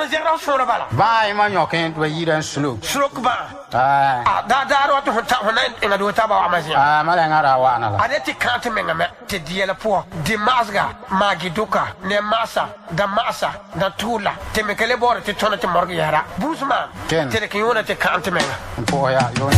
man zera sura bala vai ma nyoken to yiran slok ba da ro to ta hona ina do ta ba amazia mala ngara wa na la adeti kante menga me te diela po di masga magi duka ne masa da tula te mekele bore te tona te morgi yara busman te ke yona te kante menga po ya